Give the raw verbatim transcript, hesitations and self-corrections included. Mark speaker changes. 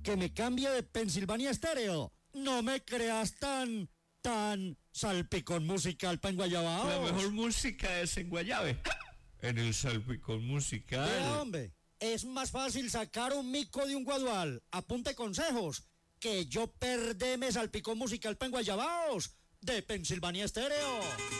Speaker 1: que me cambie de Pensilvania Estéreo. No me creas tan, tan salpicón musical pa' en Guayabao.
Speaker 2: La mejor música es en Guayabe. En el salpicón musical.
Speaker 1: Vea, hombre, es más fácil sacar un mico de un guadual. Apunte consejos. Que yo perdeme salpicón musical pa' en Guayabaos de Pensilvania Estéreo.